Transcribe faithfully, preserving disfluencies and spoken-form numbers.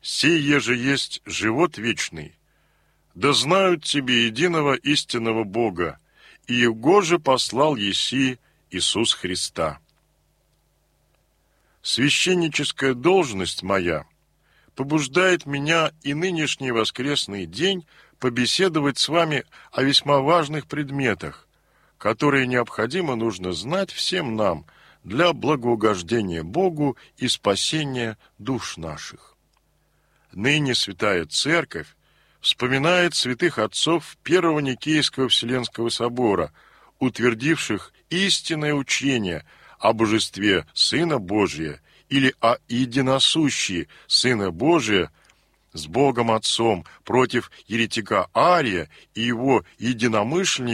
«Сие же есть живот вечный, да знают тебе единого истинного Бога, и Его же послал еси Иисус Христа». Священническая должность моя побуждает меня и нынешний воскресный день побеседовать с вами о весьма важных предметах, которые необходимо нужно знать всем нам для благоугождения Богу и спасения душ наших. Ныне Святая Церковь вспоминает святых отцов Первого Никейского Вселенского собора, утвердивших истинное учение о божестве Сына Божия или о единосущии Сына Божия с Богом Отцом против еретика Ария и его единомышленников